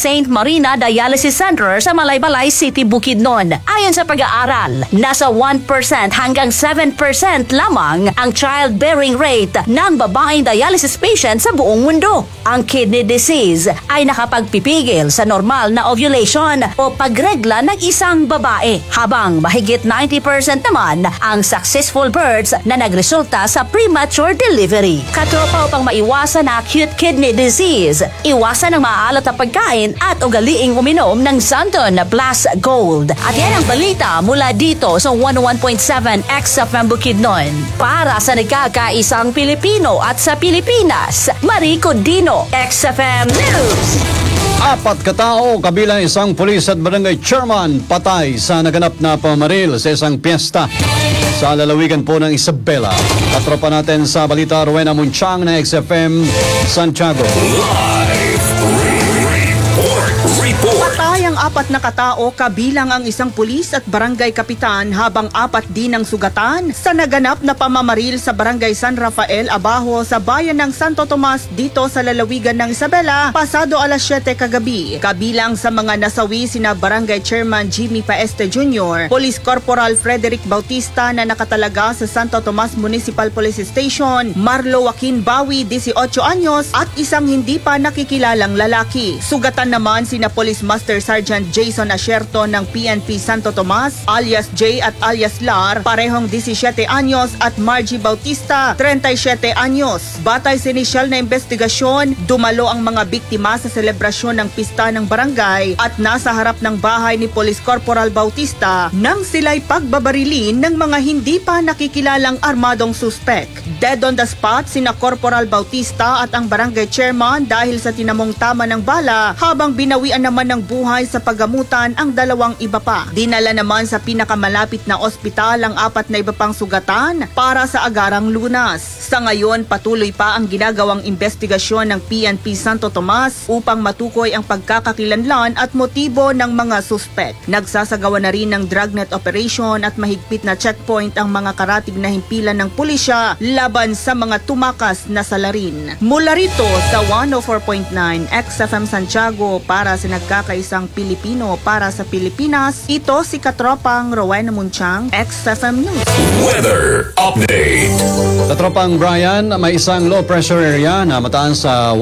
Saint Marina Dialysis Center sa Malaybalay City, Bukidnon. Ayon sa pag-aaral, nasa 1% hanggang 7% lamang ang childbearing rate ng babaeng dialysis patient sa buong mundo. Ang kidney disease ay nakapagpipigil sa normal na ovulation o pagregla ng isang babae, habang mahigit 90% naman ang successful births na nagresulta sa premature delivery. Katropa, upang maiwasan na acute kidney disease, iwasan ang maalat na pagkain at ugaliing uminom ng Santon Plus Gold. At yan ang balita mula dito sa 101.7 XFM Bukidnon. Para sa nagkakaisang Pilipino at sa Pilipinas, Marico Dino, XFM News. 4 katao kabilang isang pulis at barangay chairman patay sa naganap na pamaril sa isang piyesta sa lalawigan po ng Isabela. Katropa natin sa balita, Rowena Munchang na XFM Santiago. Patay ang 4 na katao kabilang ang isang pulis at barangay kapitan, habang 4 din ang sugatan sa naganap na pamamaril sa barangay San Rafael, Abajo sa bayan ng Santo Tomas dito sa lalawigan ng Isabela pasado alas 7 kagabi. Kabilang sa mga nasawi sina barangay chairman Jimmy Paeste Jr., Police Corporal Frederick Bautista na nakatalaga sa Santo Tomas Municipal Police Station, Marlo Joaquin Bawi, 18 anyos, at isang hindi pa nakikilalang lalaki. Sugatan naman sina Police Master Sergeant Jason Asierto ng PNP Santo Tomas, alias J at alias Lar, parehong 17 anyos, at Margie Bautista, 37 anyos. Batay sa inisyal na investigasyon, dumalo ang mga biktima sa selebrasyon ng pista ng barangay at nasa harap ng bahay ni Police Corporal Bautista nang sila'y pagbabarilin ng mga hindi pa nakikilalang armadong suspek. Dead on the spot sina Corporal Bautista at ang barangay chairman dahil sa tinamong tama ng bala, habang binawian naman ng buhay sa paggamutan ang 2 iba pa. Dinala naman sa pinakamalapit na ospital ang 4 na iba pang sugatan para sa agarang lunas. Sa ngayon, patuloy pa ang ginagawang investigasyon ng PNP Santo Tomas upang matukoy ang pagkakakilanlan at motibo ng mga suspek. Nagsasagawa na rin ng dragnet operation at mahigpit na checkpoint ang mga karatig na himpilan ng pulisya laban sa mga tumakas na salarin. Mula rito sa 104.9 XFM Santiago, para sa nagkakaisang Pilipino para sa Pilipinas, ito si Katropang Rowena Munchang, XFM News. Weather Update. Katropang Brian, may isang low pressure area na mataan sa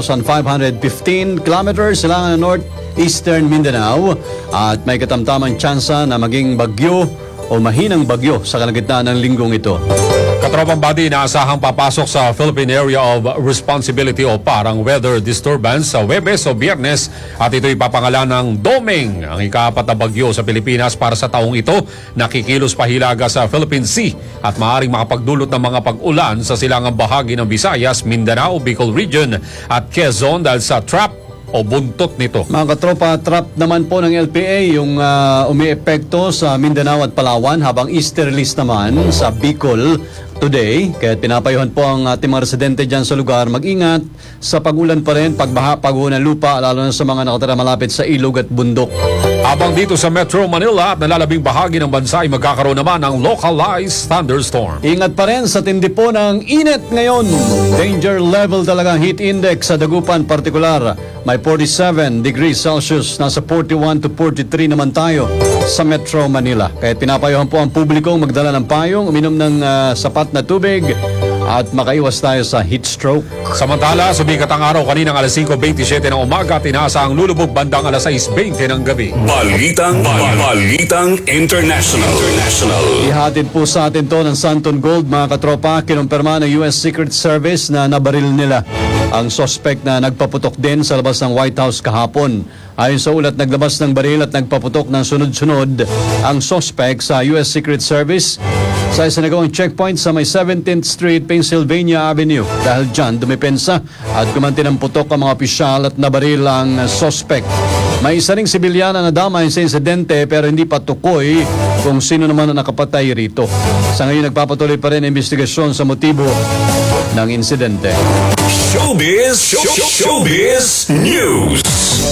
1,515 kilometers silangan ng northeastern Mindanao at may katamtamang tsansa na maging bagyo o mahinang bagyo sa kalagitnaan ng linggong ito. Katropang body, inaasahang papasok sa Philippine Area of Responsibility o parang weather disturbance sa Huwebes o Biyernes, at ito'y papangalan ng Doming, ang ika-4 na bagyo sa Pilipinas para sa taong ito. Nakikilos pahilaga sa Philippine Sea at maaaring makapagdulot ng mga pag-ulan sa silangang bahagi ng Visayas, Mindanao, Bicol Region at Quezon dahil sa trap o buntot nito. Mga katropa, trap naman po ng LPA yung umiepekto sa Mindanao at Palawan, habang easterlies naman sa Bicol today. Kaya pinapayuhan po ang ating mga residente dyan sa lugar mag-ingat sa pag-ulan pa rin, pagbaha, pagguho ng lupa, lalo na sa mga nakatira malapit sa ilog at bundok. Habang dito sa Metro Manila at nalalabing bahagi ng bansa ay magkakaroon naman ng localized thunderstorm. Ingat pa rin sa tindi po ng init ngayon. Danger level talaga heat index sa Dagupan partikular. May 47 degrees Celsius, nasa 41 to 43 naman tayo sa Metro Manila. Kaya pinapayuhan po ang publikong magdala ng payong, uminom ng sapat na tubig at makaiwas tayo sa heat stroke. Samantala, sumikat ang araw kaninang alas 5:27 ng umaga at inaasahang lulubog bandang alas 6:20 ng gabi. Balitang International. Ihatid po sa atin to ng Santon Gold, mga katropa. Kinumpirma ng US Secret Service na nabaril nila ang suspect na nagpaputok din sa labas ng White House kahapon. Ayon sa ulat, naglabas ng baril at nagpaputok ng sunod-sunod ang suspect sa US Secret Service sa isinagawang checkpoint sa may 17th Street, Pennsylvania Avenue. Dahil dyan, dumipensa at gumanti ng putok ang mga opisyal at nabaril ang suspect. May isa ring sibilyan na nadamay sa insidente pero hindi pa tukoy kung sino naman ang nakapatay rito. Sa ngayon, nagpapatuloy pa rin ang investigasyon sa motibo ng insidente. Showbiz News. Ang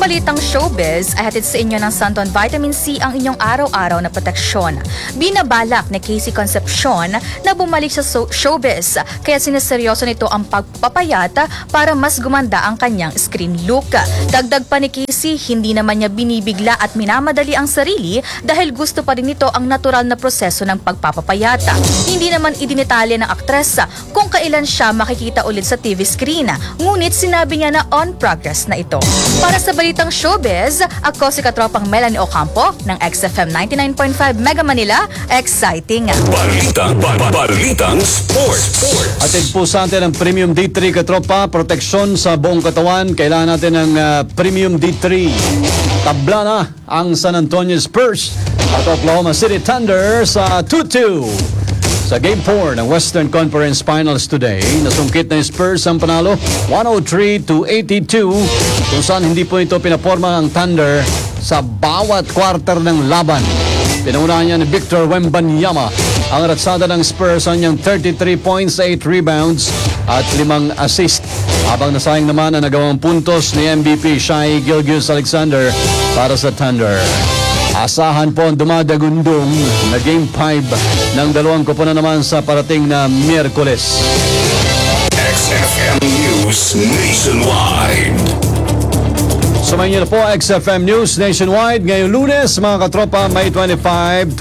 balitang showbiz ay hatid sa inyo ng Santon Vitamin C ang inyong araw-araw na proteksyon. Binabalak ni Casey Concepcion na bumalik sa showbiz kaya sineseryoso nito ang pagpapayat para mas gumanda ang kanyang screen look. Dagdag pa ni Casey, hindi naman niya binibigla at minamadali ang sarili dahil gusto pa rin nito ang natural na proseso ng pagpapapayata. Hindi naman idinitalya ng aktres kung kailan siya makikita ulit sa TV screen. Ngunit sinabi niya na on progress na ito. Para sa balitang showbiz, ako si katropang Melanie Ocampo ng XFM 99.5 Mega Manila. Exciting! Balitang Sports. Atid po sa atin ang Premium D3 katropa, proteksyon sa buong katawan. Kailangan natin ng Premium D3. Tabla na ang San Antonio Spurs at Oklahoma City Thunder sa 2-2. Sa Game 4 ng Western Conference Finals today, nasungkit na yung Spurs ang panalo 103-82 kung saan hindi po ito pinaporma ang Thunder sa bawat quarter ng laban. Pinunahan niya ni Victor Wembanyama ang ratsada ng Spurs sa niyang 33 points, 8 rebounds at 5 assist. Habang nasayang naman ang nagawang puntos ni MVP Shai Gilgeous-Alexander para sa Thunder. Asahan po ang dumadagundong na Game 5 ng dalawang koponan naman sa parating na Miyerkules. XFM News Nationwide. Sumayin niyo na po XFM News Nationwide ngayong Lunes, mga katropa, May 25,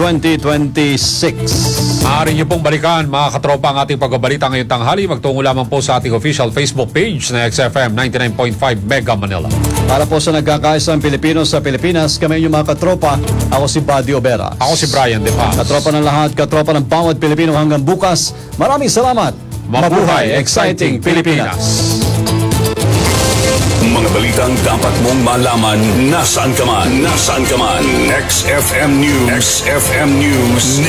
2026. Maaari niyo pong balikan, mga katropa, ang ating pagbabalita ngayong tanghali. Magtungo lamang po sa ating official Facebook page na XFM 99.5 Mega Manila. Para po sa nagkakaisang Pilipino sa Pilipinas, kami yung mga katropa. Ako si Buddy Obera. Ako si Brian De Paz. Katropa ng lahat, katropa ng bawat Pilipino hanggang bukas. Maraming salamat. Mabuhay, exciting Pilipinas. Mga balitang dapat mong malaman nasaan ka man. XFM News.